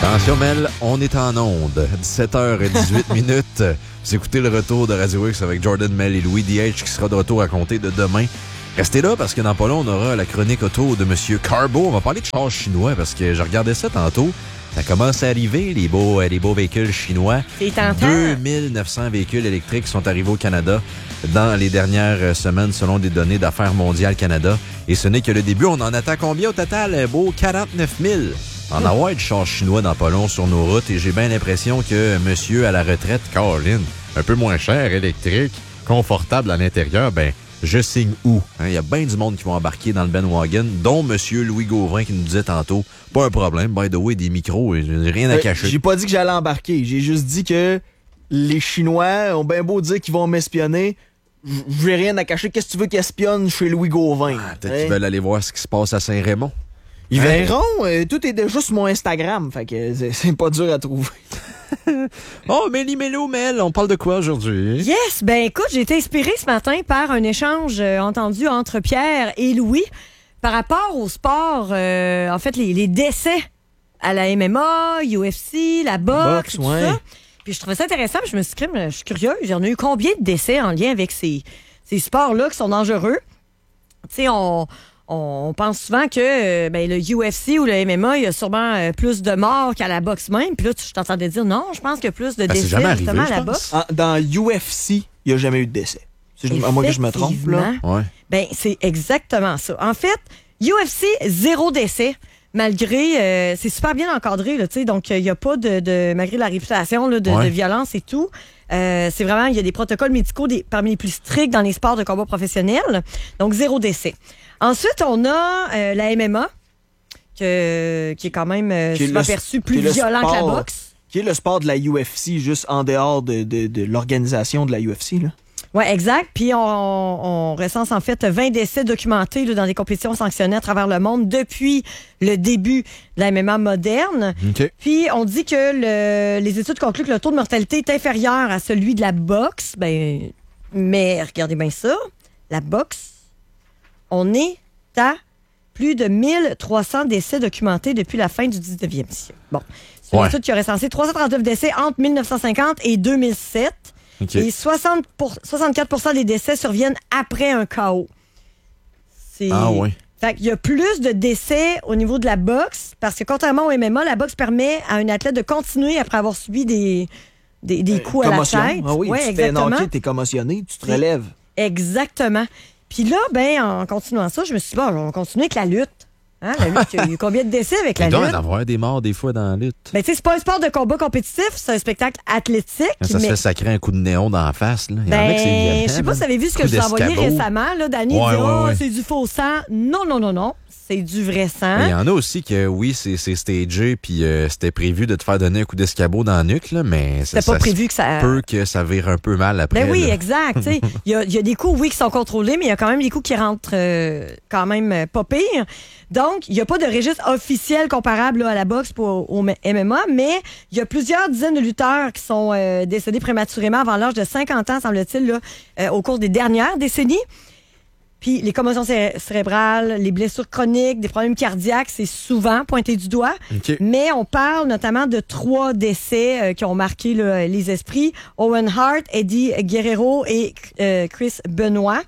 Attention Mel, on est en onde. 17h18 minutes. Vous écoutez le retour de Radio X avec Jordan, Mel et Louis DH qui sera de retour à compter de demain. Restez là parce que dans pas long, on aura la chronique auto de Monsieur Carbo. On va parler de chars chinois parce que je regardais ça tantôt. Ça commence à arriver, les beaux véhicules chinois. C'est tentant. 2900 véhicules électriques sont arrivés au Canada dans les dernières semaines selon des données d'Affaires mondiales Canada. Et ce n'est que le début. On en attend combien au total? Beau 49 000. En avoir de chars chinois dans pas long sur nos routes et j'ai bien l'impression que monsieur à la retraite, Caroline, un peu moins cher, électrique, confortable à l'intérieur, ben je signe où? Il y a bien du monde qui vont embarquer dans le bandwagon, dont monsieur Louis Gauvin qui nous disait tantôt, pas un problème, by the way, des micros, j'ai rien à cacher. J'ai pas dit que j'allais embarquer, j'ai juste dit que les Chinois ont bien beau dire qu'ils vont m'espionner, j'ai rien à cacher. Qu'est-ce que tu veux qu'ils espionnent chez Louis Gauvin? Peut-être qu'ils veulent aller voir ce qui se passe à Saint-Raymond. Ils verront, tout est déjà sur mon Instagram, fait que c'est pas dur à trouver. Oh, Mélie Mélo, Mel, on parle de quoi aujourd'hui? Yes, ben écoute, j'ai été inspirée ce matin par un échange entendu entre Pierre et Louis par rapport au sport, en fait, les décès à la MMA, UFC, la boxe, tout ça. Puis je trouvais ça intéressant, puis je me suis dit, je suis curieuse, il y en a eu combien de décès en lien avec ces sports-là qui sont dangereux? Tu sais, on pense souvent que le UFC ou le MMA, il y a sûrement plus de morts qu'à la boxe même. Puis là, je t'entendais dire non, je pense qu'il y a plus de décès justement à la boxe. Dans UFC, il n'y a jamais eu de décès. À moins que je me trompe, là. Ouais. Ben, c'est exactement ça. En fait, UFC, 0 décès. Malgré, c'est super bien encadré, là, tu sais. Donc, il n'y a pas malgré la réputation là, de violence et tout. C'est vraiment, il y a des protocoles médicaux parmi les plus stricts dans les sports de combat professionnels. Donc, 0 décès. Ensuite, on a la MMA, qui est quand même souvent perçu plus violent que la boxe. Qui est le sport de la UFC, juste en dehors de l'organisation de la UFC, là. Oui, exact. Puis on recense en fait 20 décès documentés là, dans des compétitions sanctionnées à travers le monde depuis le début de la MMA moderne. Okay. Puis on dit que les études concluent que le taux de mortalité est inférieur à celui de la boxe. Mais regardez bien ça, la boxe, on est à plus de 1300 décès documentés depuis la fin du 19e siècle. Bon, c'est une étude qui a recensé 339 décès entre 1950 et 2007. Okay. Et 64% des décès surviennent après un KO. Ah oui. Fait qu'il y a plus de décès au niveau de la boxe, parce que contrairement au MMA, la boxe permet à un athlète de continuer après avoir subi des coups à la tête. Ah oui, tu te fais knocker, t'es commotionné, tu te relèves. Exactement. Puis là, en continuant ça, je me suis dit, on va continuer avec la lutte. Hein, la lutte, il y a eu combien de décès avec la lutte? Il doit y en avoir des morts des fois dans la lutte. Tu sais, c'est pas un sport de combat compétitif, c'est un spectacle athlétique. Ça se fait sacrer un coup de néon dans la face. Là. Il y en a que c'est violent. Je sais pas si vous avez vu ce que je vous ai envoyé récemment. Là, Danny dit, c'est du faux sang. Non. C'est du vrai sang. Il y en a aussi que, oui, c'est stagé, puis c'était prévu de te faire donner un coup d'escabeau dans la nuque, là, mais c'était pas prévu que ça peut que ça vire un peu mal après. Ben oui, exact. Il y a des coups, oui, qui sont contrôlés, mais il y a quand même des coups qui rentrent quand même pas pire. Donc, il n'y a pas de registre officiel comparable là, à la boxe pour au MMA, mais il y a plusieurs dizaines de lutteurs qui sont décédés prématurément avant l'âge de 50 ans, semble-t-il, là, au cours des dernières décennies. Puis les commotions cérébrales, les blessures chroniques, des problèmes cardiaques, c'est souvent pointé du doigt. Okay. Mais on parle notamment de 3 décès qui ont marqué là, les esprits. Owen Hart, Eddie Guerrero et Chris Benoit.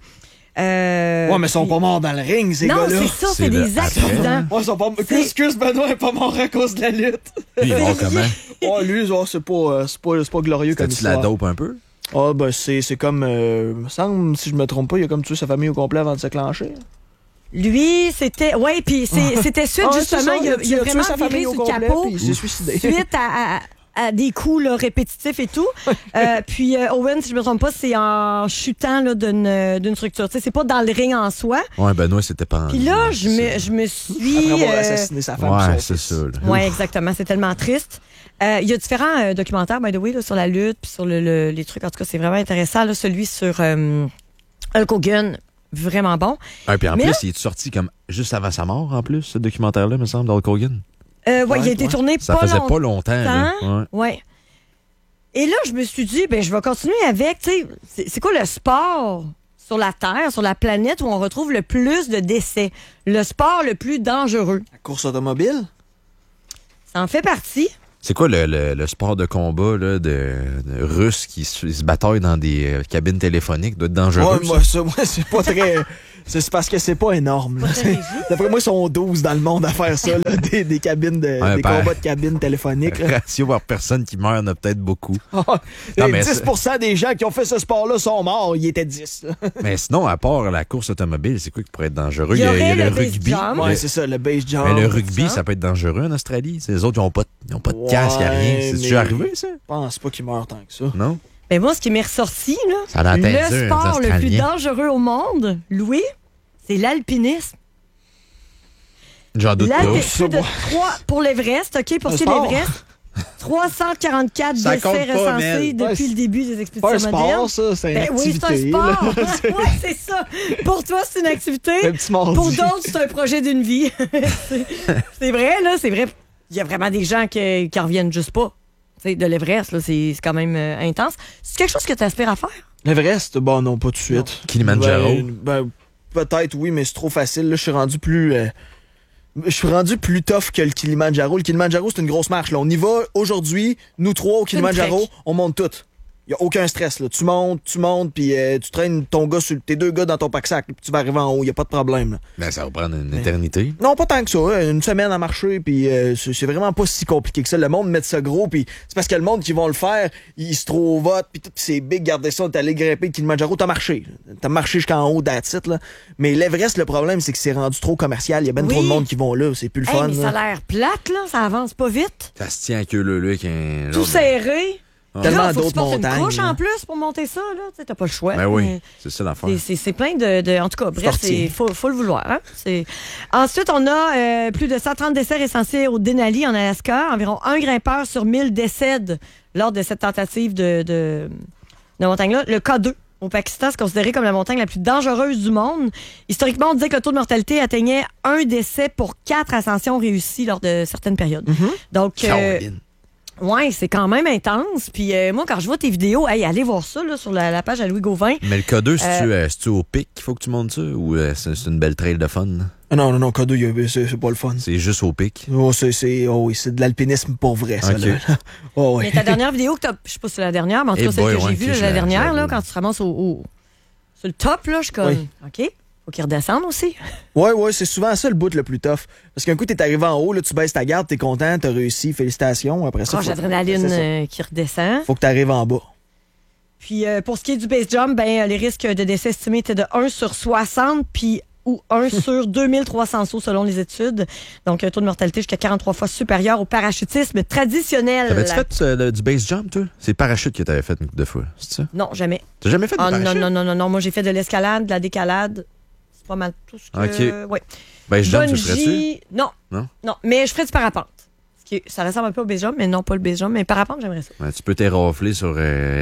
Mais ils sont pas morts dans le ring, ces gars-là. Non, c'est ça, c'est des accidents. Ils sont pas... Chris Benoit est pas mort à cause de la lutte. Lui, il est mort comment? Lui, c'est pas glorieux comme histoire. Tu la dope un peu? C'est comme... me semble, si je me trompe pas, il a comme tué sa famille au complet avant de se clencher. Lui, c'était... Oui, puis c'était suite, justement, il a vraiment viré sur le capot. Il s'est suicidé. Suite à des coups là, répétitifs et tout. Puis Owen, si je me trompe pas, c'est en chutant là, d'une structure. Tu sais, c'est pas dans le ring en soi. Ouais, Benoît, c'était pas... Puis là, je me suis... Après avoir assassiné sa femme. Ouais, c'est ça. Oui, exactement. C'est tellement triste. Il y a différents documentaires, by the way, là, sur la lutte puis sur les trucs. En tout cas, c'est vraiment intéressant. Là, celui sur Hulk Hogan, vraiment bon. Puis en plus, il est sorti comme juste avant sa mort, en plus, ce documentaire-là, me semble, d'Hulk Hogan. Il a été tourné ça faisait pas longtemps. Ouais. Et là, je me suis dit, je vais continuer avec, tu sais, c'est quoi le sport sur la Terre, sur la planète où on retrouve le plus de décès? Le sport le plus dangereux? La course automobile? Ça en fait partie. C'est quoi le sport de combat là, de Russes qui se bataillent dans des cabines téléphoniques? Doit être dangereux. Ouais, moi, c'est pas très... C'est parce que c'est pas énorme. Là. D'après moi, ils sont 12 dans le monde à faire ça, là, des cabines des combats de cabines téléphoniques. Là. Ratio par personne qui meurt, il y en a peut-être beaucoup. Non, 10% des gens qui ont fait ce sport-là sont morts. Il était 10. Mais sinon, à part la course automobile, c'est quoi qui pourrait être dangereux? Il y aurait le rugby. jump. Ouais, c'est ça, le base jump. Mais le rugby, ça peut être dangereux en Australie. Les autres, ils n'ont pas de casque, il n'y a rien. C'est déjà arrivé, ça? Je pense pas qu'ils meurent tant que ça. Non? Mais moi, ce qui m'est ressorti, ça là, dur, le sport le plus dangereux au monde, Louis, c'est l'alpinisme. J'en doute pas. Pour l'Everest, OK, pour ce qui est l'Everest, 344 ça décès recensés depuis le début des expéditions modernes. Ça, c'est une activité. Oui, c'est un sport. Oui, c'est ça. Pour toi, c'est une activité. Pour d'autres, c'est un projet d'une vie. C'est vrai, là, c'est vrai. Il y a vraiment des gens qui en reviennent juste pas. T'sais, de l'Everest, là, c'est quand même intense. C'est quelque chose que tu aspires à faire? L'Everest? Bon, non, pas tout de suite. Kilimanjaro? Peut-être, oui, mais c'est trop facile. Là, je suis rendu plus tough que le Kilimanjaro. Le Kilimanjaro, c'est une grosse marche. Là. On y va aujourd'hui. Nous trois au Kilimanjaro, on monte tout. Il n'y a aucun stress. Là. Tu montes, puis tu traînes tes 2 gars dans ton pack-sac, puis tu vas arriver en haut. Il n'y a pas de problème. Là. Ben, ça va prendre une éternité. Non, pas tant que ça. Une semaine à marcher, puis c'est vraiment pas si compliqué que ça. Le monde met ça gros, puis c'est parce que le monde qui vont le faire, ils se trovotent, puis tout, pis c'est big, gardez ça, t'es allé grimper le Kilimanjaro, t'as marché. T'as marché jusqu'en haut, that's it, là. Mais l'Everest, le problème, c'est que c'est rendu trop commercial. Il y a ben trop de monde qui vont là. C'est plus le fun. Mais ça a l'air plate, là. Ça avance pas vite. Ça se tient à queue leu avec un... Tout serré. Tellement d'autres montagnes. Une couche en plus pour monter ça, là. T'as pas le choix. Ben oui, c'est ça l'affaire. C'est plein de... En tout cas, bref, il faut le vouloir. Hein? Ensuite, on a plus de 130 décès recensés au Denali, en Alaska. Environ 1 grimpeur sur 1000 décède lors de cette tentative de montagne-là. Le K2 au Pakistan, c'est considéré comme la montagne la plus dangereuse du monde. Historiquement, on disait que le taux de mortalité atteignait 1 décès pour 4 ascensions réussies lors de certaines périodes. Donc... ouais, c'est quand même intense. Puis moi, quand je vois tes vidéos, allez voir ça là, sur la page à Louis Gauvin. Mais le K2, c'est-tu au pic qu'il faut que tu montes ça? Ou c'est une belle trail de fun? Non, K2, c'est pas le fun. C'est juste au pic? Oui, c'est de l'alpinisme pour vrai, ça. Okay. Là. Oh, ouais. Mais ta dernière vidéo, je sais pas si c'est la dernière, mais en tout cas, celle que j'ai vue, la dernière, là, quand tu te ramasses sur le top, là, je suis comme, OK. Faut qu'ils redescendent aussi. Ouais, c'est souvent ça le bout le plus tough. Parce qu'un coup, t'es arrivé en haut, là, tu baisses ta garde, t'es content, t'as réussi, félicitations. Après ça, l'adrénaline qui redescend. Faut que t'arrives en bas. Puis pour ce qui est du base jump, les risques de décès estimés étaient de 1 sur 60, puis ou 1 sur 2300 sauts selon les études. Donc un taux de mortalité jusqu'à 43 fois supérieur au parachutisme traditionnel. T'avais-tu fait du base jump, toi? C'est le parachute que t'avais fait une couple de fois, c'est ça? Non, jamais. T'as jamais fait de parachute? Non. Moi, j'ai fait de l'escalade, de la décalade. C'est pas mal tout ce que... OK. Ouais. Base jump, tu le ferais-tu? Non, mais je ferais du parapente. Ça ressemble un peu au base jump, mais non pas le base jump. Mais parapente, j'aimerais ça. Ouais, tu peux t'érafler sur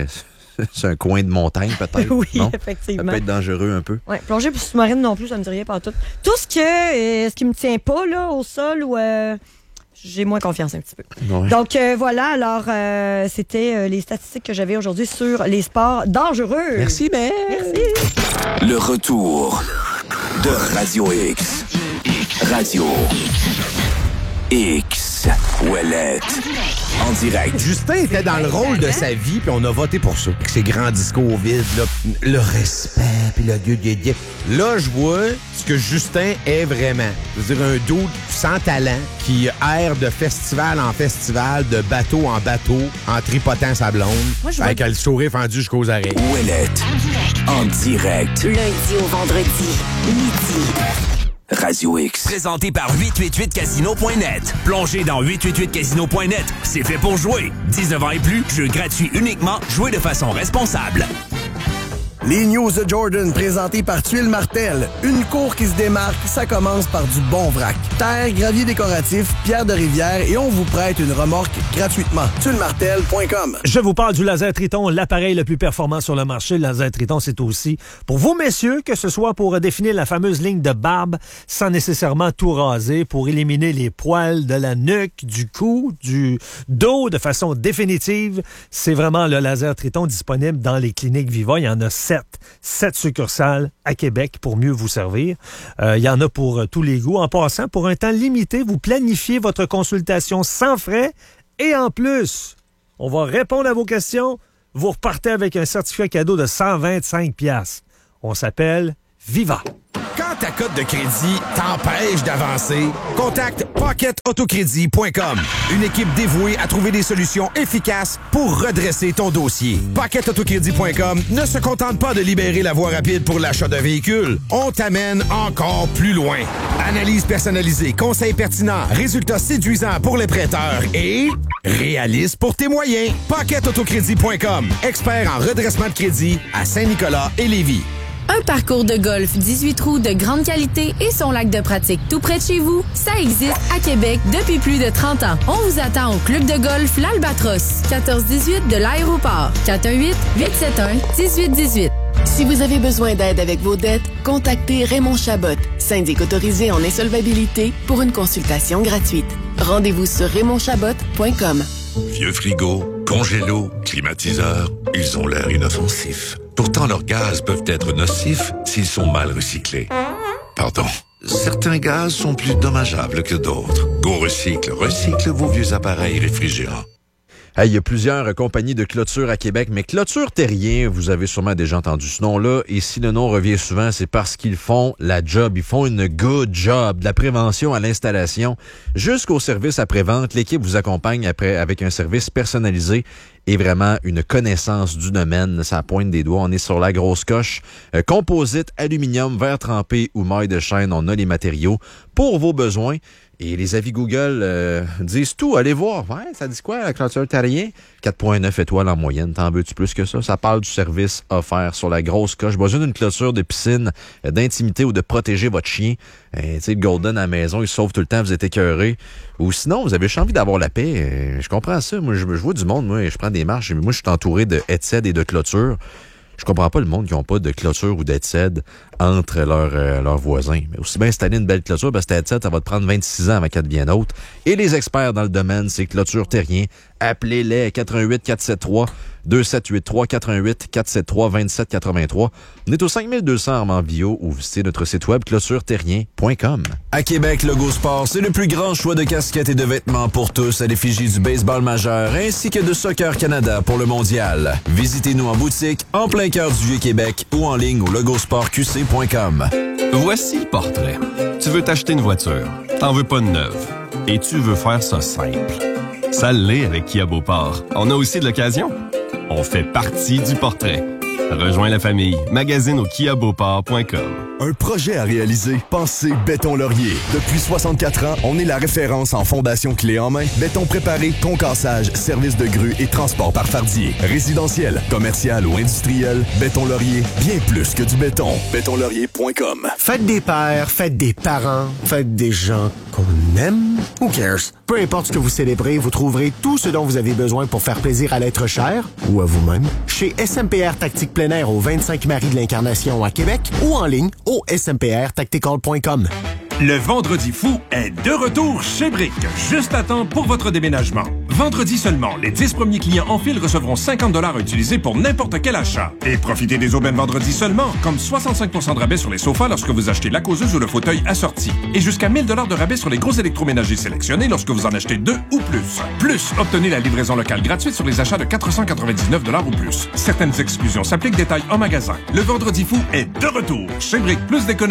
un coin de montagne, peut-être. Oui, effectivement. Ça peut être dangereux un peu. Oui, plonger sous-marine non plus, ça me dit rien pas tout. Tout ce qui me tient pas là, au sol ou... j'ai moins confiance un petit peu. Ouais. Donc voilà, alors c'était les statistiques que j'avais aujourd'hui sur les sports dangereux. Merci, Ben. Merci. Le retour de Radio X. Radio X. Ouellette. En direct. Justin était dans le rôle de sa vie, puis on a voté pour ça. Avec ses grands discours vides, là, le respect, puis le dieu. Là, je vois ce que Justin est vraiment. C'est-à-dire un dude sans talent qui erre de festival en festival, de bateau en bateau, en tripotant sa blonde, avec le sourire fendu jusqu'aux oreilles. Ouellette. En direct. Lundi au vendredi, midi. Radio X. Présenté par 888casino.net. Plongez dans 888casino.net. C'est fait pour jouer. 19 ans et plus, jeu gratuit uniquement. Jouez de façon responsable. Les News de Jordan, présentés par Tuile Martel. Une cour qui se démarque, ça commence par du bon vrac. Terre, gravier décoratif, pierre de rivière et on vous prête une remorque gratuitement. tuilemartel.com. Je vous parle du Laser Triton, l'appareil le plus performant sur le marché. Le Laser Triton, c'est aussi pour vous, messieurs, que ce soit pour définir la fameuse ligne de barbe sans nécessairement tout raser, pour éliminer les poils de la nuque, du cou, du dos de façon définitive. C'est vraiment le Laser Triton disponible dans les cliniques Viva. Il y en a 7 succursales à Québec pour mieux vous servir. Il y en a pour tous les goûts. En passant, pour un temps limité, vous planifiez votre consultation sans frais Et en plus, on va répondre à vos questions. Vous repartez avec un certificat cadeau de 125$. On s'appelle Viva. Quand ta cote de crédit t'empêche d'avancer, contacte PocketAutoCrédit.com. Une équipe dévouée à trouver des solutions efficaces pour redresser ton dossier. PocketAutoCrédit.com ne se contente pas de libérer la voie rapide pour l'achat d'un véhicule. On t'amène encore plus loin. Analyse personnalisée, conseils pertinents, résultats séduisants pour les prêteurs et réaliste pour tes moyens. PocketAutoCrédit.com. Expert en redressement de crédit à Saint-Nicolas et Lévis. Un parcours de golf 18 trous de grande qualité et son lac de pratique tout près de chez vous, ça existe à Québec depuis plus de 30 ans. On vous attend au club de golf L'Albatros, 1418 de l'aéroport, 418-871-1818. Si vous avez besoin d'aide avec vos dettes, contactez Raymond Chabot, syndic autorisé en insolvabilité, pour une consultation gratuite. Rendez-vous sur raymondchabot.com. Vieux frigo, congélo, climatiseur, ils ont l'air inoffensifs. Pourtant, leurs gaz peuvent être nocifs s'ils sont mal recyclés. Pardon. Certains gaz sont plus dommageables que d'autres. Go Recycle recycle vos vieux appareils réfrigérants. Hey, il y a plusieurs compagnies de clôture à Québec, mais Clôture Terrien, vous avez sûrement déjà entendu ce nom-là, et si le nom revient souvent, c'est parce qu'ils font la job, ils font une good job, de la prévention à l'installation jusqu'au service après-vente. L'équipe vous accompagne après avec un service personnalisé et vraiment une connaissance du domaine. Ça pointe des doigts, on est sur la grosse coche. Composite, aluminium, verre trempé ou maille de chêne, on a les matériaux pour vos besoins. Et les avis Google disent tout. Allez voir. Ouais, ça dit quoi, la Clôture Terrien? 4,9 étoiles en moyenne. T'en veux-tu plus que ça? Ça parle du service offert sur la grosse coche. Besoin d'une clôture de piscine, d'intimité ou de protéger votre chien. Tu sais, le Golden à la maison, il se sauve tout le temps, vous êtes écœuré. Ou sinon, vous avez juste envie d'avoir la paix. Je comprends ça. Moi, je vois du monde. Moi, je prends des marches. Moi, je suis entouré de headsets et de clôtures. Je comprends pas le monde qui n'ont pas de clôture ou d'headset entre leurs voisins. Mais aussi bien installer une belle clôture, parce que cette headset, ça va te prendre 26 ans avant qu'elle devienne autre. Et les experts dans le domaine, c'est Clôture Terrien. Appelez-les 88-478-2783, 88-473-2783. On est au 5200 Armand-Vio ou visitez notre site web clôtureterrien.com. À Québec, Logo Sport, c'est le plus grand choix de casquettes et de vêtements pour tous à l'effigie du baseball majeur ainsi que de Soccer Canada pour le mondial. Visitez-nous en boutique, en plein cœur du Vieux-Québec ou en ligne au logosportqc.com. Voici le portrait. Tu veux t'acheter une voiture, t'en veux pas de neuve, et tu veux faire ça simple. Ça l'est avec Kia Beauport. On a aussi de l'occasion. On fait partie du portrait. Rejoins la famille. Magasine au kiabeauport.com. Un projet à réaliser. Pensez Béton Laurier. Depuis 64 ans, on est la référence en fondation clé en main. Béton préparé, concassage, service de grue et transport par fardier. Résidentiel, commercial ou industriel, Béton Laurier, bien plus que du béton. Bétonlaurier.com. Faites des pères, faites des parents, faites des gens qu'on aime. Who cares? Peu importe ce que vous célébrez, vous trouverez tout ce dont vous avez besoin pour faire plaisir à l'être cher ou à vous-même chez SMPR Tactique plein air au 25 Marie de l'Incarnation à Québec ou en ligne au smprtactical.com. Le Vendredi fou est de retour chez Brick, juste à temps pour votre déménagement. Vendredi seulement, les 10 premiers clients en file recevront 50 $ à utiliser pour n'importe quel achat. Et profitez des aubaines vendredi seulement, comme 65 % de rabais sur les sofas lorsque vous achetez la causeuse ou le fauteuil assorti. Et jusqu'à 1000 $ de rabais sur les gros électroménagers sélectionnés lorsque vous en achetez 2 ou plus. Plus, obtenez la livraison locale gratuite sur les achats de 499 $ ou plus. Certaines exclusions s'appliquent, détails en magasin. Le Vendredi fou est de retour chez Brick, plus d'économies.